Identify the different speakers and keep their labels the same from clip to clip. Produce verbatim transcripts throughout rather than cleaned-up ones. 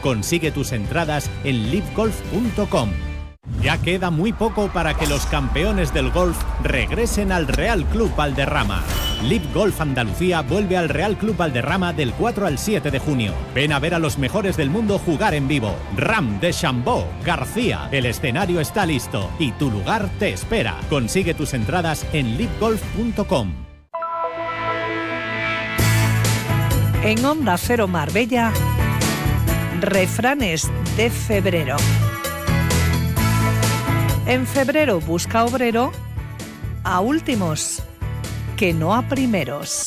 Speaker 1: Consigue tus entradas en live golf punto com. Ya queda muy poco para que los campeones del golf regresen al Real Club Valderrama. Live Golf Andalucía vuelve al Real Club Valderrama del cuatro al siete de junio. Ven a ver a los mejores del mundo jugar en vivo. Ram, Deschambault, García. El escenario está listo y tu lugar te espera. Consigue tus entradas en live golf punto com.
Speaker 2: En Onda Cero Marbella, refranes de febrero. En febrero busca obrero a últimos, que no a primeros.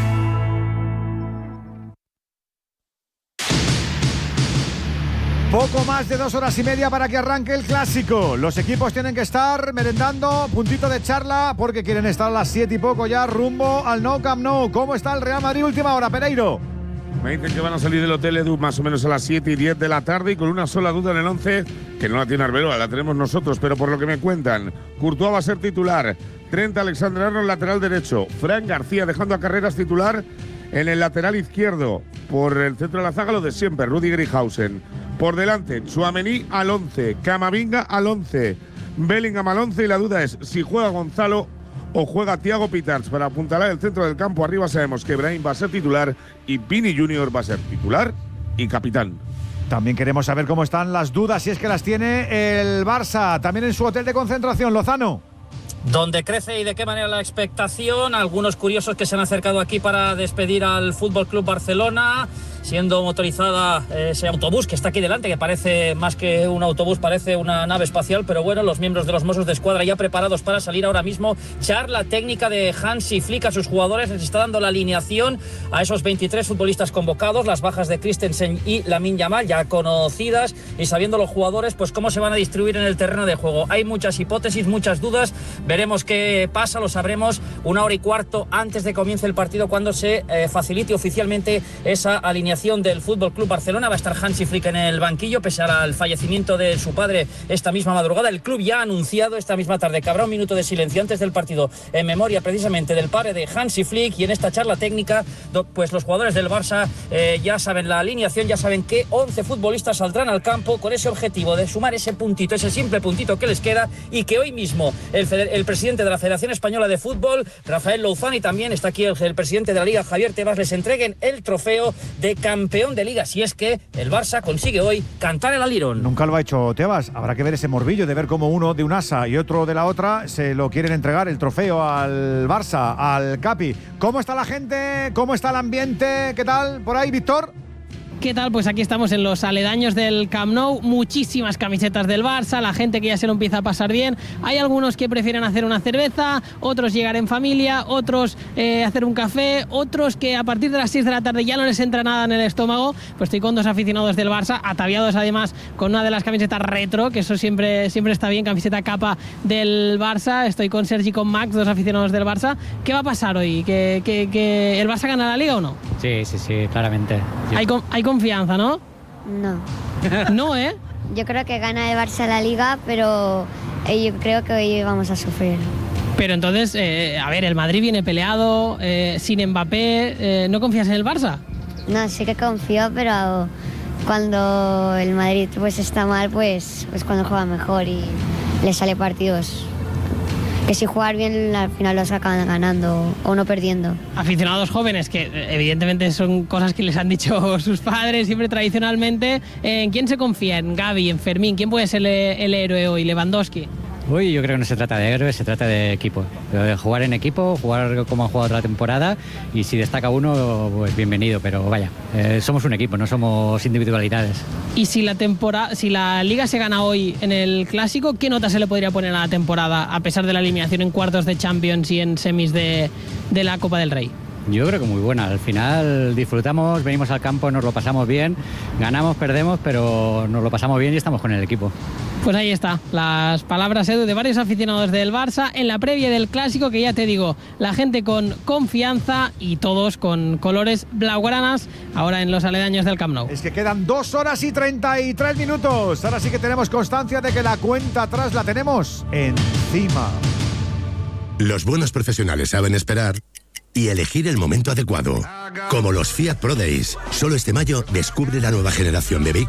Speaker 3: Poco más de dos horas y media para que arranque el clásico. Los equipos tienen que estar merendando, puntito de charla, porque quieren estar a las siete y poco ya rumbo al Nou Camp Nou. ¿Cómo está el Real Madrid? Última hora, Pereiro.
Speaker 4: Me dicen que van a salir del hotel Edu más o menos a las siete y diez de la tarde y con una sola duda en el once, que no la tiene Arbeloa, la tenemos nosotros, pero por lo que me cuentan, Courtois va a ser titular, Trent Alexander-Arnold lateral derecho, Fran García dejando a Carreras titular en el lateral izquierdo, por el centro de la zaga lo de siempre, Rudi Grihausen, por delante Tchouaméni al once, Camavinga al once, Bellingham al once y la duda es si juega Gonzalo o juega Thiago Pitars para apuntalar el centro del campo. Arriba sabemos que Brahim va a ser titular y Vini Junior va a ser titular y capitán.
Speaker 3: También queremos saber cómo están las dudas, si es que las tiene el Barça, también en su hotel de concentración, Lozano.
Speaker 5: Donde crece y de qué manera la expectación, algunos curiosos que se han acercado aquí para despedir al Fútbol Club Barcelona, siendo motorizada ese autobús que está aquí delante, que parece más que un autobús, parece una nave espacial, pero bueno, los miembros de los Mossos de Escuadra ya preparados para salir ahora mismo. Charla técnica de Hansi Flick a sus jugadores, les está dando la alineación a esos veintitrés futbolistas convocados, las bajas de Christensen y Lamine Yamal ya conocidas, y sabiendo los jugadores pues cómo se van a distribuir en el terreno de juego. Hay muchas hipótesis, muchas dudas, veremos qué pasa, lo sabremos una hora y cuarto antes de que comience el partido, cuando se eh, facilite oficialmente esa alineación del Fútbol Club Barcelona. Va a estar Hansi Flick en el banquillo pese al fallecimiento de su padre esta misma madrugada. El club ya ha anunciado esta misma tarde que habrá un minuto de silencio antes del partido en memoria precisamente del padre de Hansi Flick, y en esta charla técnica pues los jugadores del Barça eh, ya saben la alineación, ya saben que once futbolistas saldrán al campo con ese objetivo de sumar ese puntito, ese simple puntito que les queda, y que hoy mismo el, el presidente de la Federación Española de Fútbol, Rafael Louzán, y también está aquí el, el presidente de la Liga, Javier Tebas, les entreguen el trofeo de campeón de Liga, si es que el Barça consigue hoy cantar el alirón.
Speaker 3: Nunca lo ha hecho Tebas, habrá que ver ese morbillo de ver cómo uno de un asa y otro de la otra se lo quieren entregar el trofeo al Barça, al Capi. ¿Cómo está la gente? ¿Cómo está el ambiente? ¿Qué tal por ahí, Víctor?
Speaker 6: ¿Qué tal? Pues aquí estamos en los aledaños del Camp Nou, muchísimas camisetas del Barça, la gente que ya se lo empieza a pasar bien. Hay algunos que prefieren hacer una cerveza, otros llegar en familia, otros eh, hacer un café, otros que a partir de las seis de la tarde ya no les entra nada en el estómago. Pues estoy con dos aficionados del Barça, ataviados además con una de las camisetas retro, que eso siempre, siempre está bien, camiseta capa del Barça. Estoy con Sergi y con Max, dos aficionados del Barça. ¿Qué va a pasar hoy? ¿Que, que, que el Barça gana la Liga o no?
Speaker 7: Sí, sí, sí, claramente. Yo...
Speaker 6: Hay, hay confianza, ¿no?
Speaker 8: No.
Speaker 6: No, ¿eh?
Speaker 8: Yo creo que gana el Barça la Liga, pero yo creo que hoy vamos a sufrir.
Speaker 6: Pero entonces, eh, a ver, el Madrid viene peleado, eh, sin Mbappé, eh, ¿no confías en el Barça?
Speaker 8: No, sí que confío, pero cuando el Madrid pues está mal, pues, pues cuando juega mejor y le sale partidos. Que si jugar bien al final los acaban ganando o no perdiendo.
Speaker 6: Aficionados jóvenes que evidentemente son cosas que les han dicho sus padres siempre tradicionalmente. ¿En quién se confía? ¿En Gavi, en Fermín? ¿Quién puede ser el, el héroe hoy? ¿Lewandowski?
Speaker 7: Uy, yo creo que no se trata de héroes, se trata de equipo. De jugar en equipo, jugar como han jugado toda la temporada, y si destaca uno, pues bienvenido, pero vaya, eh, somos un equipo, no somos individualidades.
Speaker 6: Y si la temporada, si la Liga se gana hoy en el Clásico, ¿qué nota se le podría poner a la temporada a pesar de la eliminación en cuartos de Champions y en semis de, de la Copa del Rey?
Speaker 7: Yo creo que muy buena. Al final disfrutamos, venimos al campo, nos lo pasamos bien, ganamos, perdemos, pero nos lo pasamos bien y estamos con el equipo.
Speaker 6: Pues ahí está, las palabras, Edu, de varios aficionados del Barça en la previa del Clásico, que ya te digo, la gente con confianza y todos con colores blaugranas ahora en los aledaños del Camp Nou.
Speaker 3: Es que quedan dos horas y treinta y tres minutos. Ahora sí que tenemos constancia de que la cuenta atrás la tenemos encima.
Speaker 9: Los buenos profesionales saben esperar y elegir el momento adecuado. Como los Fiat Pro Days. Solo este mayo descubre la nueva generación de vehículos